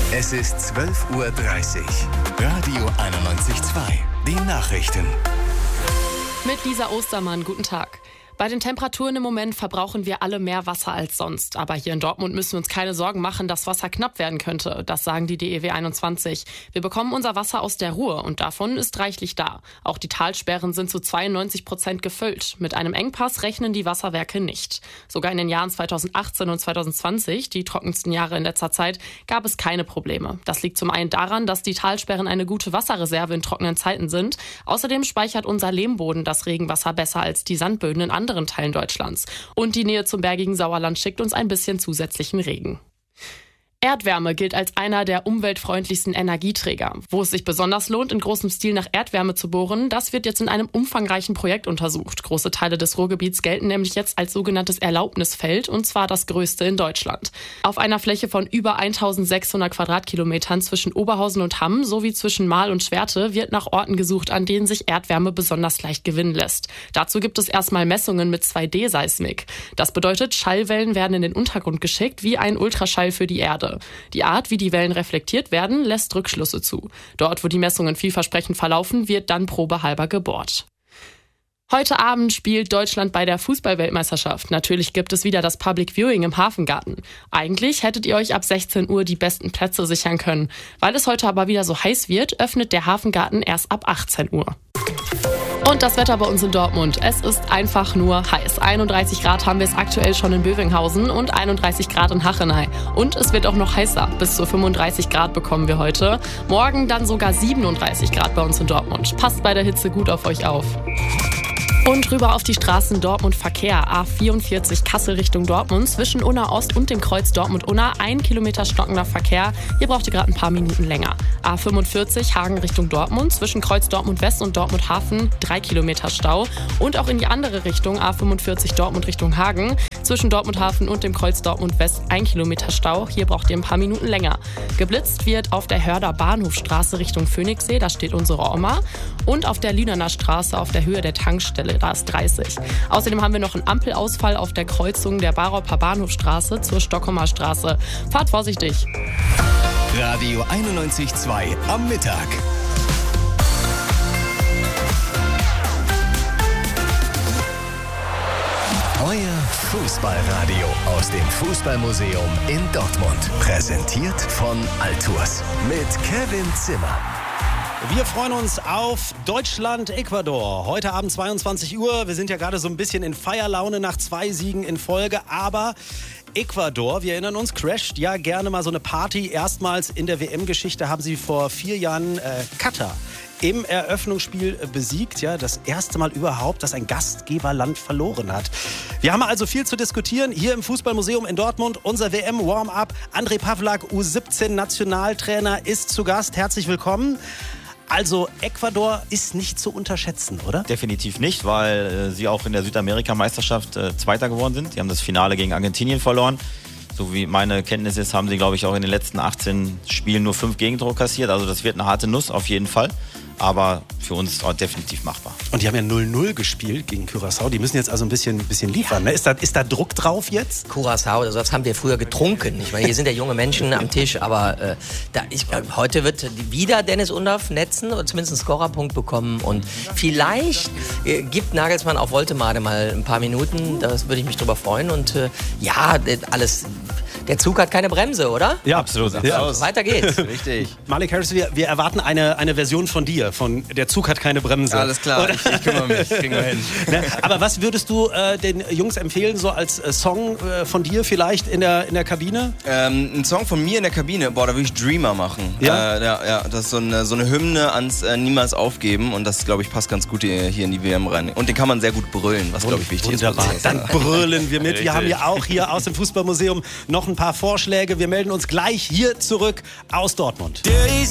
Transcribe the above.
Es ist 12:30 Uhr. Radio 91.2. Die Nachrichten. Mit Lisa Ostermann, guten Tag. Bei den Temperaturen im Moment verbrauchen wir alle mehr Wasser als sonst. Aber hier in Dortmund müssen wir uns keine Sorgen machen, dass Wasser knapp werden könnte. Das sagen die DEW 21. Wir bekommen unser Wasser aus der Ruhr und davon ist reichlich da. Auch die Talsperren sind zu 92% gefüllt. Mit einem Engpass rechnen die Wasserwerke nicht. Sogar in den Jahren 2018 und 2020, die trockensten Jahre in letzter Zeit, gab es keine Probleme. Das liegt zum einen daran, dass die Talsperren eine gute Wasserreserve in trockenen Zeiten sind. Außerdem speichert unser Lehmboden das Regenwasser besser als die Sandböden in anderen Teilen Deutschlands. Und die Nähe zum bergigen Sauerland schickt uns ein bisschen zusätzlichen Regen. Erdwärme gilt als einer der umweltfreundlichsten Energieträger. Wo es sich besonders lohnt, in großem Stil nach Erdwärme zu bohren, das wird jetzt in einem umfangreichen Projekt untersucht. Große Teile des Ruhrgebiets gelten nämlich jetzt als sogenanntes Erlaubnisfeld, und zwar das größte in Deutschland. Auf einer Fläche von über 1600 Quadratkilometern zwischen Oberhausen und Hamm sowie zwischen Mahl und Schwerte wird nach Orten gesucht, an denen sich Erdwärme besonders leicht gewinnen lässt. Dazu gibt es erstmal Messungen mit 2D-Seismik. Das bedeutet, Schallwellen werden in den Untergrund geschickt, wie ein Ultraschall für die Erde. Die Art, wie die Wellen reflektiert werden, lässt Rückschlüsse zu. Dort, wo die Messungen vielversprechend verlaufen, wird dann probehalber gebohrt. Heute Abend spielt Deutschland bei der Fußball-Weltmeisterschaft. Natürlich gibt es wieder das Public Viewing im Hafengarten. Eigentlich hättet ihr euch ab 16 Uhr die besten Plätze sichern können. Weil es heute aber wieder so heiß wird, öffnet der Hafengarten erst ab 18 Uhr. Und das Wetter bei uns in Dortmund. Es ist einfach nur heiß. 31 Grad haben wir es aktuell schon in Bövinghausen und 31 Grad in Hachenay. Und es wird auch noch heißer. Bis zu 35 Grad bekommen wir heute. Morgen dann sogar 37 Grad bei uns in Dortmund. Passt bei der Hitze gut auf euch auf. Und rüber auf die Straßen Dortmund-Verkehr. A44 Kassel Richtung Dortmund zwischen Unna Ost und dem Kreuz Dortmund-Unna. 1 Kilometer stockender Verkehr. Hier braucht ihr gerade ein paar Minuten länger. A45 Hagen Richtung Dortmund zwischen Kreuz Dortmund-West und Dortmund-Hafen. 3 Kilometer Stau. Und auch in die andere Richtung A45 Dortmund Richtung Hagen. Zwischen Dortmund-Hafen und dem Kreuz Dortmund-West 1 Kilometer Stau. Hier braucht ihr ein paar Minuten länger. Geblitzt wird auf der Hörder Bahnhofstraße Richtung Phoenixsee. Da steht unsere Oma. Und auf der Lünerner Straße auf der Höhe der Tankstelle. Da ist 30. Außerdem haben wir noch einen Ampelausfall auf der Kreuzung der Baroper Bahnhofstraße zur Stockholmer Straße. Fahrt vorsichtig. Radio 91.2 am Mittag. Euer Fußballradio aus dem Fußballmuseum in Dortmund. Präsentiert von Altours mit Kevin Zimmer. Wir freuen uns auf Deutschland-Ecuador. Heute Abend 22 Uhr. Wir sind ja gerade so ein bisschen in Feierlaune nach 2 Siegen in Folge. Aber Ecuador, wir erinnern uns, crasht ja gerne mal so eine Party. Erstmals in der WM-Geschichte haben sie vor 4 Jahren Katar im Eröffnungsspiel besiegt. Ja, das erste Mal überhaupt, dass ein Gastgeberland verloren hat. Wir haben also viel zu diskutieren hier im Fußballmuseum in Dortmund. Unser WM-Warm-Up. André Pavlak, U17-Nationaltrainer, ist zu Gast. Herzlich willkommen. Also Ecuador ist nicht zu unterschätzen, oder? Definitiv nicht, weil sie auch in der Südamerika-Meisterschaft Zweiter geworden sind. Die haben das Finale gegen Argentinien verloren. So wie meine Kenntnis ist, haben sie, glaube ich, auch in den letzten 18 Spielen nur 5 Gegentore kassiert. Also das wird eine harte Nuss auf jeden Fall. Aber für uns auch definitiv machbar. Und die haben ja 0-0 gespielt gegen Curaçao. Die müssen jetzt also ein bisschen liefern. Ne? Ist da Druck drauf jetzt? Curaçao, das haben wir früher getrunken. Ich meine, hier sind ja junge Menschen am Tisch. Aber heute wird wieder Dennis Undaff netzen oder zumindest einen Scorerpunkt bekommen. Und vielleicht gibt Nagelsmann auf Woltemade mal ein paar Minuten. Da würde ich mich drüber freuen. Und alles... Der Zug hat keine Bremse, oder? Ja, absolut. Ja. Weiter geht's. Richtig. Malik Harris, wir erwarten eine Version von dir, von Der Zug hat keine Bremse. Ja, alles klar, ich kümmere mich, kriegen wir hin. Ne? Aber was würdest du den Jungs empfehlen, so als Song von dir vielleicht in der Kabine? Ein Song von mir in der Kabine, da würde ich Dreamer machen. Ja? Das ist so eine Hymne ans Niemals aufgeben und das, glaube ich, passt ganz gut hier in die WM rein. Und den kann man sehr gut brüllen, was, glaube ich, wichtig ist. Wunderbar, dann brüllen wir mit. Wir haben ja auch hier aus dem Fußballmuseum noch ein paar Vorschläge. Wir melden uns gleich hier zurück aus Dortmund.